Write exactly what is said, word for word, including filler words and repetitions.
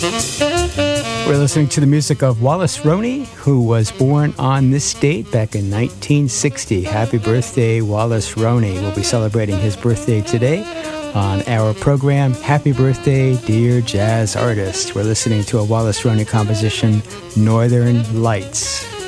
We're listening to the music of Wallace Roney, who was born on this date back in nineteen sixty. Happy birthday, Wallace Roney. We'll be celebrating his birthday today on our program. Happy birthday, dear jazz artist. We're listening to a Wallace Roney composition, Northern Lights.